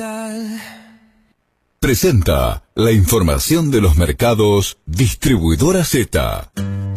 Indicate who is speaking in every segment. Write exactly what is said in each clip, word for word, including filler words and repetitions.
Speaker 1: Presenta la información de los mercados Distribuidora Z.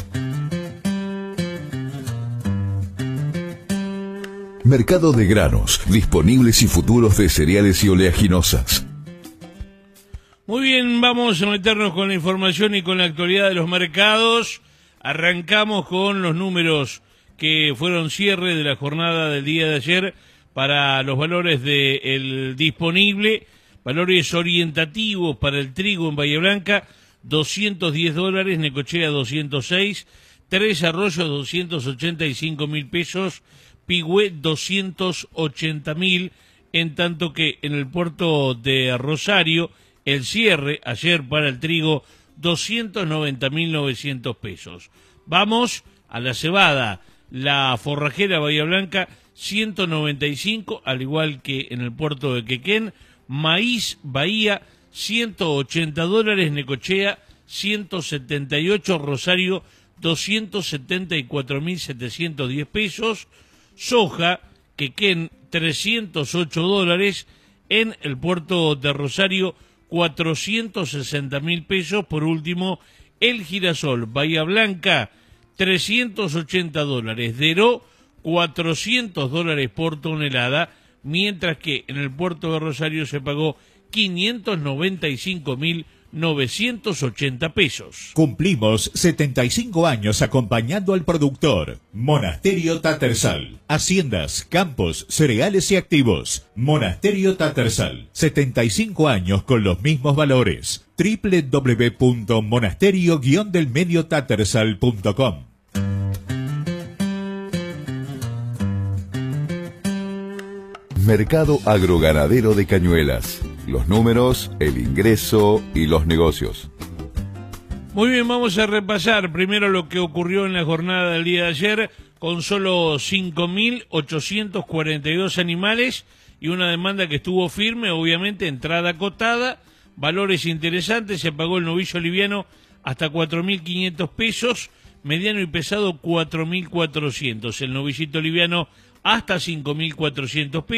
Speaker 1: Mercado de granos, disponibles y futuros de cereales y oleaginosas.
Speaker 2: Muy bien, vamos a meternos con la información y con la actualidad de los mercados. Arrancamos con los números que fueron cierre de la jornada del día de ayer para los valores del disponible, valores orientativos para el trigo en Bahía Blanca, doscientos diez dólares, Necochea doscientos seis, Tres Arroyos doscientos ochenta y cinco mil pesos, Pigüé doscientos ochenta mil, en tanto que en el puerto de Rosario, el cierre ayer para el trigo, doscientos noventa mil novecientos pesos. Vamos a la cebada, la forrajera Bahía Blanca, ciento noventa y cinco, al igual que en el puerto de Quequén. Maíz Bahía, ciento ochenta dólares, Necochea, ciento setenta y ocho, Rosario, doscientos setenta y cuatro mil setecientos diez pesos. Soja, Quequén, trescientos ocho dólares, en el puerto de Rosario, cuatrocientos sesenta mil pesos. Por último, el girasol Bahía Blanca, trescientos ochenta dólares. Deró, cuatrocientos dólares por tonelada, mientras que en el puerto de Rosario se pagó quinientos noventa y cinco mil novecientos ochenta pesos.
Speaker 3: Cumplimos setenta y cinco años acompañando al productor. Monasterio Tattersall. Haciendas, campos, cereales y activos. Monasterio Tattersall. setenta y cinco años con los mismos valores. doble u doble u doble u punto monasterio guion del medio tattersall punto com.
Speaker 1: Mercado agroganadero de Cañuelas. Los números, el ingreso y los negocios.
Speaker 2: Muy bien, vamos a repasar primero lo que ocurrió en la jornada del día de ayer, con solo cinco mil ochocientos cuarenta y dos animales y una demanda que estuvo firme, obviamente entrada acotada, valores interesantes. Se pagó el novillo liviano hasta cuatro mil quinientos pesos, mediano y pesado cuatro mil cuatrocientos, el novillito liviano hasta cinco mil cuatrocientos pesos.